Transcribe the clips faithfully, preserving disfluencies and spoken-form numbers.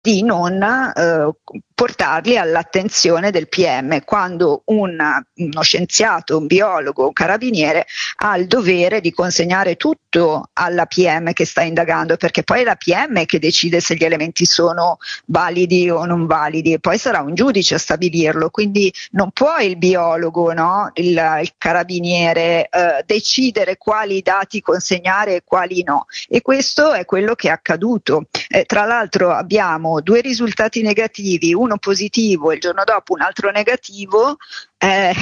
di non eh, portarli all'attenzione del P M, quando un, uno scienziato, un biologo, un carabiniere ha il dovere di consegnare tutto alla P M che sta indagando, perché poi è la P M che decide se gli elementi sono validi o non validi, e poi sarà un giudice a stabilirlo. Quindi non può il biologo, no? il, il carabiniere eh, decidere quali dati consegnare e quali no, e questo è quello che è accaduto. Eh, tra l'altro abbiamo due risultati negativi, uno positivo e il giorno dopo un altro negativo, eh,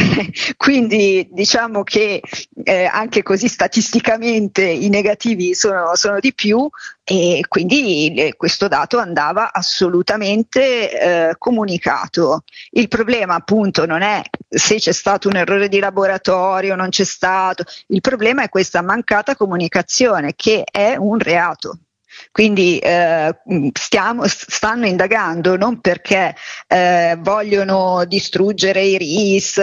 quindi diciamo che eh, anche così statisticamente i negativi sono, sono di più, e quindi eh, questo dato andava assolutamente eh, comunicato. Il problema appunto non è se c'è stato un errore di laboratorio o non c'è stato, il problema è questa mancata comunicazione, che è un reato. Quindi eh, stiamo, stanno indagando non perché eh, vogliono distruggere i R I S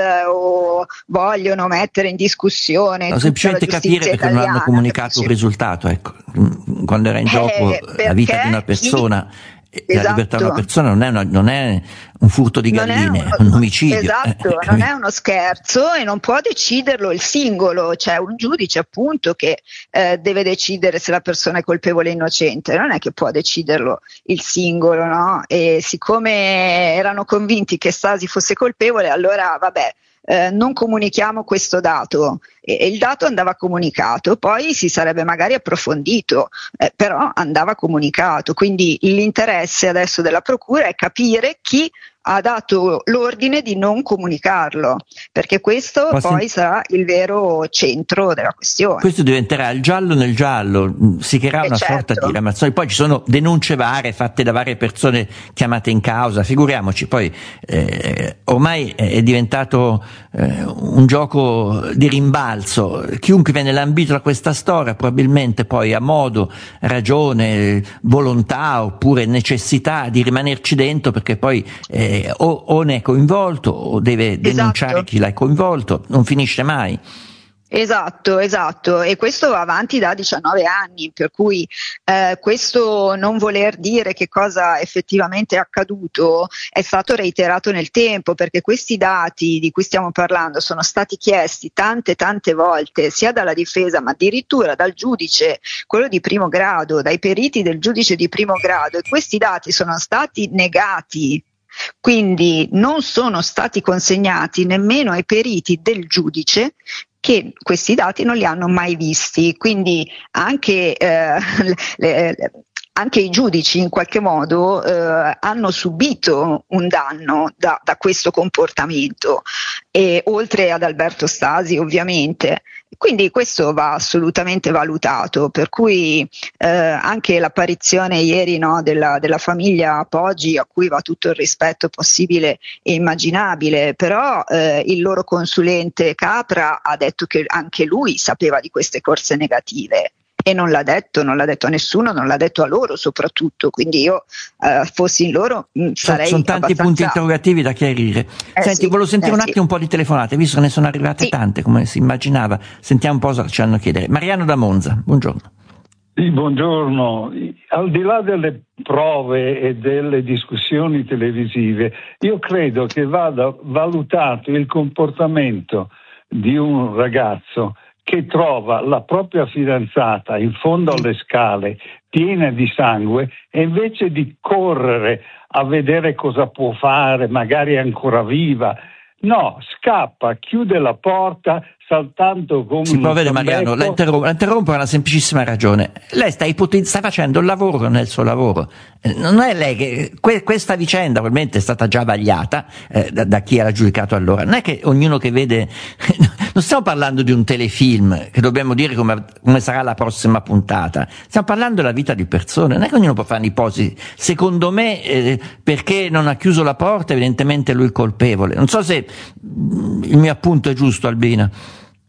o vogliono mettere in discussione, no, semplicemente capire perché italiana, non hanno comunicato perché... un risultato, ecco, quando era in gioco eh, la vita di una persona. Chi... La Esatto. libertà di una persona non è, una, non è un furto di galline, è, uno, è un omicidio. Esatto, non è uno scherzo, e non può deciderlo il singolo, c'è un giudice appunto che eh, deve decidere se la persona è colpevole o innocente, non è che può deciderlo il singolo, no? E siccome erano convinti che Stasi fosse colpevole, allora vabbè, Eh, non comunichiamo questo dato, e, e il dato andava comunicato, poi si sarebbe magari approfondito, eh, però andava comunicato. Quindi l'interesse adesso della procura è capire chi ha dato l'ordine di non comunicarlo, perché questo Posso poi in... sarà il vero centro della questione. Questo diventerà il giallo nel giallo, si creerà eh una certo. sorta di ramazzone, poi ci sono denunce varie fatte da varie persone chiamate in causa, figuriamoci, poi eh, ormai è diventato eh, un gioco di rimbalzo, chiunque viene lambito da questa storia probabilmente poi ha modo, ragione, volontà oppure necessità di rimanerci dentro, perché poi eh, O, o ne è coinvolto o deve denunciare Esatto. chi l'ha coinvolto, non finisce mai. Esatto, esatto, e questo va avanti da diciannove anni, per cui eh, questo non voler dire che cosa effettivamente è accaduto è stato reiterato nel tempo, perché questi dati di cui stiamo parlando sono stati chiesti tante tante volte sia dalla difesa ma addirittura dal giudice, quello di primo grado, dai periti del giudice di primo grado, e questi dati sono stati negati. Quindi non sono stati consegnati nemmeno ai periti del giudice, che questi dati non li hanno mai visti. Quindi anche eh, le, anche i giudici in qualche modo eh, hanno subito un danno da, da questo comportamento, e oltre ad Alberto Stasi ovviamente. Quindi questo va assolutamente valutato, per cui eh, anche l'apparizione ieri, no, della, della famiglia Poggi, a cui va tutto il rispetto possibile e immaginabile, però eh, il loro consulente Capra ha detto che anche lui sapeva di queste corse negative. E non l'ha detto, non l'ha detto a nessuno, non l'ha detto a loro soprattutto, quindi io eh, fossi in loro mh, sarei sono tanti abbastanza... punti interrogativi da chiarire. Eh Senti, sì, volevo sentire eh un sì. attimo un po' di telefonate, visto che ne sono arrivate Sì. tante come si immaginava. Sentiamo un po' cosa ci hanno a chiedere. Mariano da Monza, buongiorno. Sì, buongiorno. Al di là delle prove e delle discussioni televisive, io credo che vada valutato il comportamento di un ragazzo che trova la propria fidanzata in fondo alle scale piena di sangue, e invece di correre a vedere cosa può fare, magari è ancora viva, no, scappa, chiude la porta saltando come Si può un vedere, Mariano, la interrompo, la interrompo per una semplicissima ragione. Lei sta, ipotizz- sta facendo il lavoro nel suo lavoro. Eh, non è lei che que- questa vicenda probabilmente è stata già vagliata eh, da, da chi era giudicato allora. Non è che ognuno che vede, non stiamo parlando di un telefilm che dobbiamo dire come, come sarà la prossima puntata. Stiamo parlando della vita di persone. Non è che ognuno può fare un'ipotesi. Secondo me, eh, perché non ha chiuso la porta, evidentemente lui è colpevole. Non so se il mio appunto è giusto, Albina.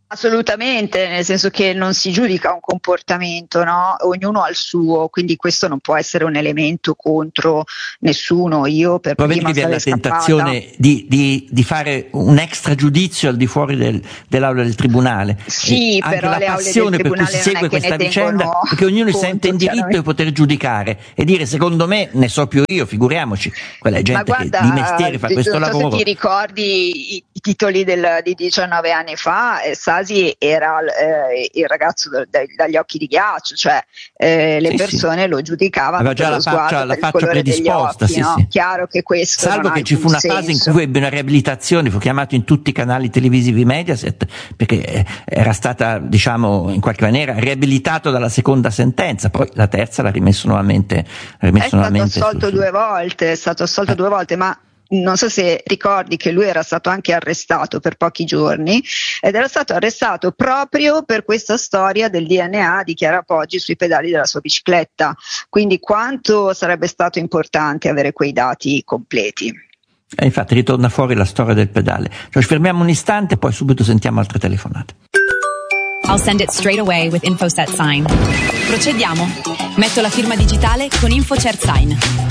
Assolutamente, nel senso che non si giudica un comportamento, no? Ognuno ha il suo, quindi questo non può essere un elemento contro nessuno. Io per prima sarei la scappata. tentazione di, di, di fare un extra giudizio al di fuori del, dell'aula del tribunale. Sì, e anche però la le aule passione del per cui si segue questa vicenda è che ognuno si sente in diritto di poter giudicare e dire secondo me ne so più io, figuriamoci, quella è gente guarda, che di mestiere fa questo non so lavoro. Se ti ricordi i, i titoli del, di diciannove anni fa, eh, Sasi era eh, il ragazzo da, da, dagli occhi di ghiaccio, cioè eh, le sì, persone sì. lo giudicavano aveva già per la lo faccia, sguardo, la per faccia il colore predisposta, degli occhi, sì, no? sì. Chiaro che questo salvo non che ha ci fu una senso. fase in cui ebbe una riabilitazione, fu chiamato in tutti i canali televisivi Mediaset perché era stata, diciamo, in qualche maniera riabilitato dalla seconda sentenza, poi la terza l'ha rimesso nuovamente, l'ha rimesso è stato nuovamente assolto su, su. due volte, è stato assolto eh. due volte, ma non so se ricordi che lui era stato anche arrestato per pochi giorni ed era stato arrestato proprio per questa storia del D N A di Chiara Poggi sui pedali della sua bicicletta, quindi quanto sarebbe stato importante avere quei dati completi. E infatti ritorna fuori la storia del pedale. Cioè, ci fermiamo un istante e poi subito sentiamo altre telefonate. I'll send it straight away with InfoSet Sign. Procediamo. Metto la firma digitale con InfoCert Sign.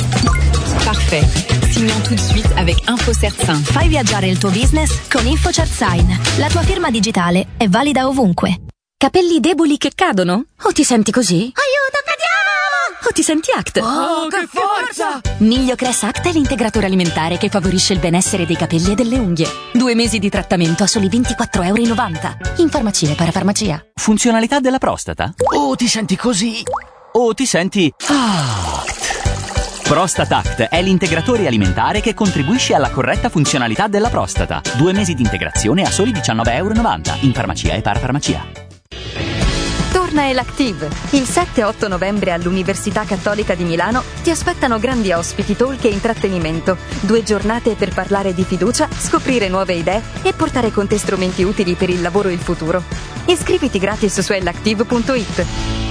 Parfait. Signons tout de suite avec InfoCert Sign. Fai viaggiare il tuo business con InfoCert Sign. La tua firma digitale è valida ovunque. Capelli deboli che cadono? O ti senti così? Aiuto, cadiamo! O ti senti Act? Oh, che forza! Migliocress Act è l'integratore alimentare che favorisce il benessere dei capelli e delle unghie. Due mesi di trattamento a soli ventiquattro euro e novanta. In farmacia e parafarmacia. Funzionalità della prostata? O ti senti così? O ti senti Act? ProstataCt è l'integratore alimentare che contribuisce alla corretta funzionalità della prostata. Due mesi di integrazione a soli diciannove euro e novanta in farmacia e parafarmacia. Torna Elactive. Il sette e otto novembre all'Università Cattolica di Milano ti aspettano grandi ospiti, talk e intrattenimento. Due giornate per parlare di fiducia, scoprire nuove idee e portare con te strumenti utili per il lavoro e il futuro. Iscriviti gratis su elactive punto it.